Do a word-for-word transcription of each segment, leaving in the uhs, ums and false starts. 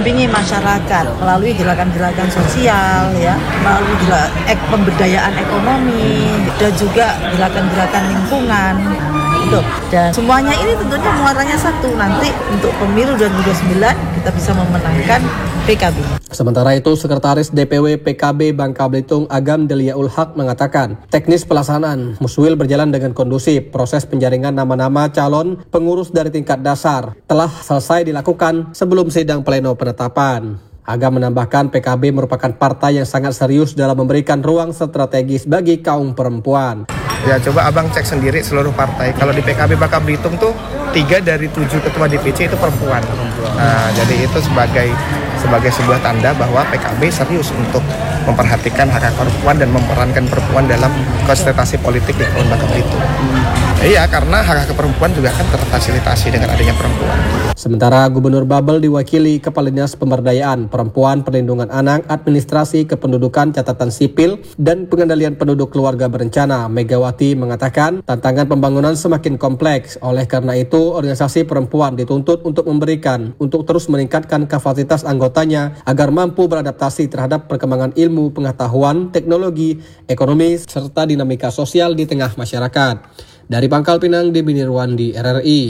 mendampingi masyarakat melalui gerakan-gerakan sosial, ya, melalui gerakan ek- pemberdayaan ekonomi dan juga gerakan-gerakan lingkungan. Gitu. Dan semuanya ini tentunya muaranya satu, nanti untuk pemilu dua ribu dua puluh sembilan kita bisa memenangkan P K B. Sementara itu, Sekretaris D P W P K B Bangka Belitung Agam Deliaul Haq mengatakan, teknis pelaksanaan Muswil berjalan dengan kondusif. Proses penjaringan nama-nama calon pengurus dari tingkat dasar telah selesai dilakukan sebelum sidang pleno penetapan. Agam menambahkan P K B merupakan partai yang sangat serius dalam memberikan ruang strategis bagi kaum perempuan. Ya, coba abang cek sendiri seluruh partai. Kalau di P K B Bangka Belitung tuh tiga dari tujuh ketua D P C itu perempuan. Nah, jadi itu sebagai sebagai sebuah tanda bahwa P K B serius untuk memperhatikan hak hak perempuan dan memerankan perempuan dalam konsentrasi politik di Bangka Belitung. Iya, karena hak hak perempuan juga kan terfasilitasi dengan adanya perempuan. Sementara Gubernur Babel diwakili Kepala Dinas Pemberdayaan Perempuan, Perlindungan Anak, Administrasi Kependudukan, Catatan Sipil, dan Pengendalian Penduduk Keluarga Berencana, Megawati mengatakan tantangan pembangunan semakin kompleks. Oleh karena itu, organisasi perempuan dituntut untuk memberikan, untuk terus meningkatkan kapasitas anggotanya agar mampu beradaptasi terhadap perkembangan ilmu, pengetahuan, teknologi, ekonomi, serta dinamika sosial di tengah masyarakat. Dari Pangkal Pinang, Deby Nirwandi, R R I.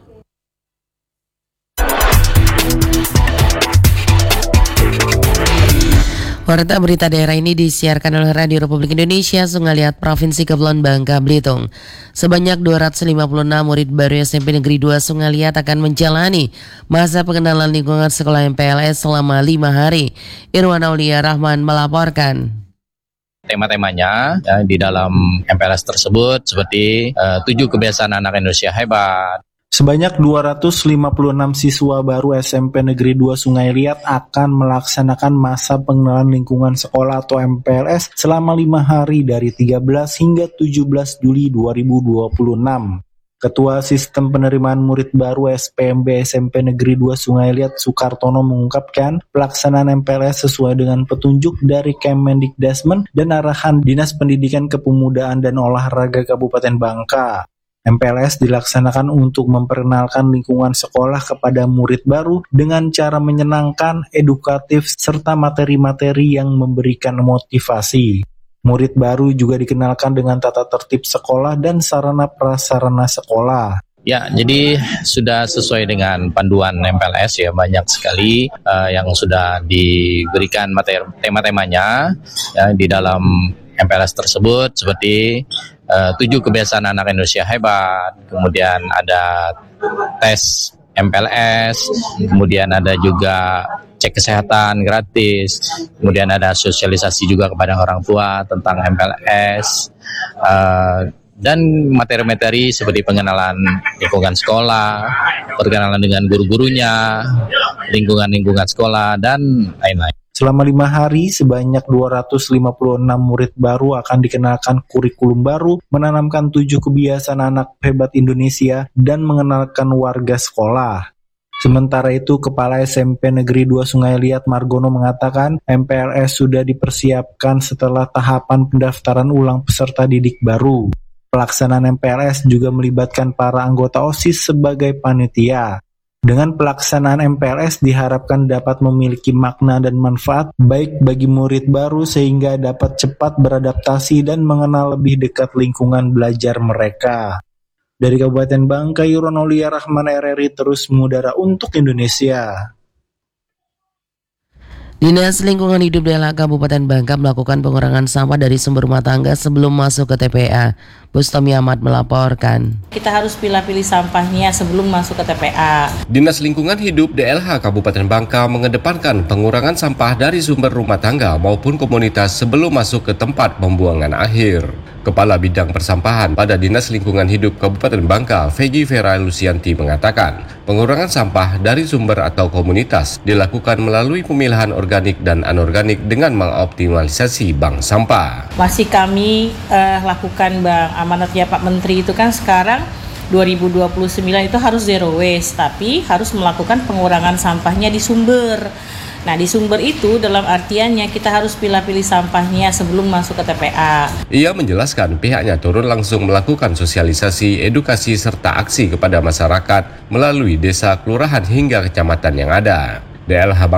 Warta berita daerah ini disiarkan oleh Radio Republik Indonesia Sungaliat Provinsi Kepulauan Bangka Belitung. Sebanyak dua ratus lima puluh enam murid baru S M P Negeri dua Sungaliat akan menjalani masa pengenalan lingkungan sekolah M P L S selama lima hari. Irwan Aulia Rahman melaporkan. Tema-temanya ya, di dalam M P L S tersebut seperti uh, tujuh kebiasaan anak Indonesia hebat. Sebanyak dua ratus lima puluh enam siswa baru S M P Negeri dua Sungai Liat akan melaksanakan masa pengenalan lingkungan sekolah atau M P L S selama lima hari dari tiga belas hingga tujuh belas Juli dua ribu dua puluh enam. Ketua Sistem Penerimaan Murid Baru S P M B S M P Negeri dua Sungai Liat Sukartono mengungkapkan pelaksanaan M P L S sesuai dengan petunjuk dari Kemendikdasmen dan arahan Dinas Pendidikan Kepemudaan dan Olahraga Kabupaten Bangka. M P L S dilaksanakan untuk memperkenalkan lingkungan sekolah kepada murid baru dengan cara menyenangkan, edukatif, serta materi-materi yang memberikan motivasi. Murid baru juga dikenalkan dengan tata tertib sekolah dan sarana prasarana sekolah. Ya, jadi sudah sesuai dengan panduan M P L S ya, banyak sekali uh, yang sudah diberikan materi tema-temanya ya, di dalam M P L S tersebut seperti uh, tujuh kebiasaan anak Indonesia hebat, kemudian ada tes M P L S, kemudian ada juga cek kesehatan gratis, kemudian ada sosialisasi juga kepada orang tua tentang M P L S, uh, dan materi-materi seperti pengenalan lingkungan sekolah, perkenalan dengan guru-gurunya, lingkungan-lingkungan sekolah, dan lain-lain. Selama lima hari, sebanyak dua ratus lima puluh enam murid baru akan dikenalkan kurikulum baru, menanamkan tujuh kebiasaan anak hebat Indonesia, dan mengenalkan warga sekolah. Sementara itu, Kepala S M P Negeri dua Sungai Liat Margono mengatakan M P L S sudah dipersiapkan setelah tahapan pendaftaran ulang peserta didik baru. Pelaksanaan M P L S juga melibatkan para anggota OSIS sebagai panitia. Dengan pelaksanaan M P L S diharapkan dapat memiliki makna dan manfaat baik bagi murid baru sehingga dapat cepat beradaptasi dan mengenal lebih dekat lingkungan belajar mereka. Dari Kabupaten Bangka, Irwan Aulia Rahman, R R I terus mengudara untuk Indonesia. Dinas Lingkungan Hidup D L H Kabupaten Bangka melakukan pengurangan sampah dari sumber rumah tangga sebelum masuk ke T P A. Bustomi Ahmad melaporkan. Kita harus pilih-pilih sampahnya sebelum masuk ke T P A. Dinas Lingkungan Hidup D L H Kabupaten Bangka mengedepankan pengurangan sampah dari sumber rumah tangga maupun komunitas sebelum masuk ke tempat pembuangan akhir. Kepala Bidang Persampahan pada Dinas Lingkungan Hidup Kabupaten Bangka, Vegi Vera Lucianti mengatakan, pengurangan sampah dari sumber atau komunitas dilakukan melalui pemilahan organik dan anorganik dengan mengoptimalisasi bank sampah. Masih kami uh, lakukan Bang, amanatnya Pak Menteri itu kan sekarang dua ribu dua puluh sembilan itu harus zero waste, tapi harus melakukan pengurangan sampahnya di sumber. Nah, di sumber itu dalam artiannya kita harus pilih-pilih sampahnya sebelum masuk ke T P A. Ia menjelaskan pihaknya turun langsung melakukan sosialisasi, edukasi, serta aksi kepada masyarakat melalui desa, kelurahan, hingga kecamatan yang ada. D L H